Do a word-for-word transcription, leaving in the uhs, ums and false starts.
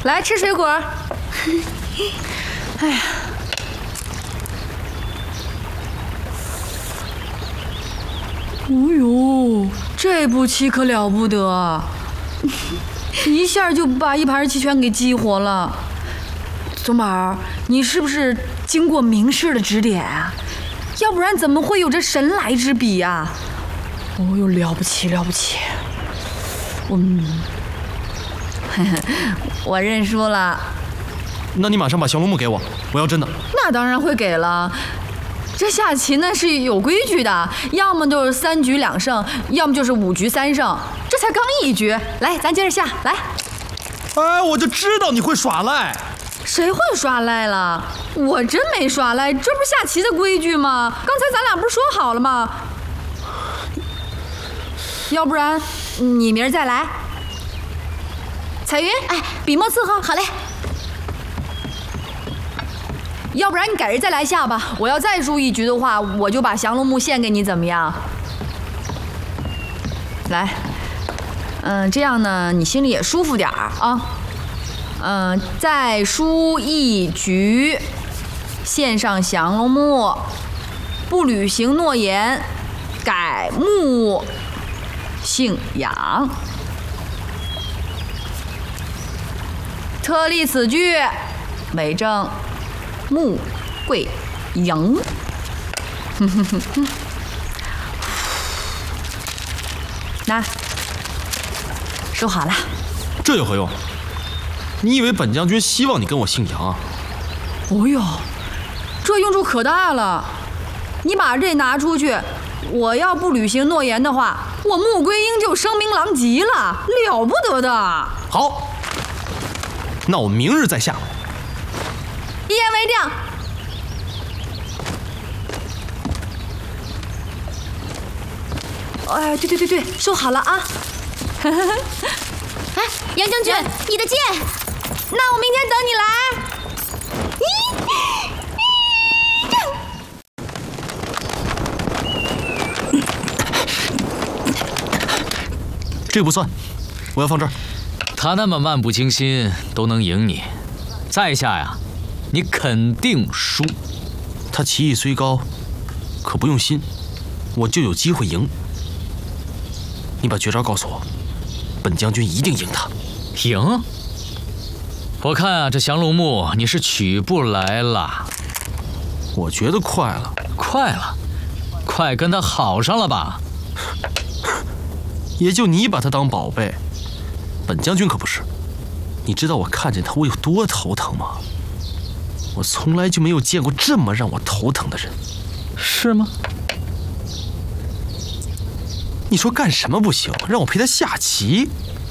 来吃水果。哎呀，哦呦，这步棋可了不得，一下就把一盘棋全给激活了。宗宝，你是不是经过名师的指点啊？要不然怎么会有这神来之笔呀？哦呦，了不起了不起！嗯，我认输了。 那你马上把降龙木给我，我要真的。 那当然会给了。这下棋呢是有规矩的，要么就是三局两胜，要么就是五局三胜。这才刚一局，来，咱接着下来。 哎，我就知道你会耍赖。 谁会耍赖了？我真没耍赖，这不是下棋的规矩吗？刚才咱俩不是说好了吗？要不然你明儿再来。彩云，哎，笔墨伺候，好嘞。要不然你改日再来下吧，我要再输一局的话，我就把降龙木献给你，怎么样？来，嗯，这样呢，你心里也舒服点儿啊。嗯，再输一局，献上降龙木，不履行诺言，改木姓杨。特立此句，为证穆桂英。那收好了。 这有何用？你以为本将军希望你跟我姓杨啊？ 哦呦，这用处可大了！你把这拿出去，我要不履行诺言的话，我穆桂英就声名狼藉了，了不得的。 好，那我明日再下。 一言为定。哎，对对对对，收好了啊！ 哎，杨将军，你的剑。 那我明天等你来。 这不算，我要放这儿。 他那么漫不经心都能赢你，在下呀，你肯定输。 他棋艺虽高，可不用心，我就有机会赢。你把绝招告诉我，本将军一定赢他。 赢？我看啊，这降龙木你是取不来了。 我觉得快了。 快了？快跟他好上了吧？ 也就你把他当宝贝，本将军可不是。你知道我看见他我有多头疼吗？我从来就没有见过这么让我头疼的人。 是吗？ 你说干什么不行？让我陪他下棋？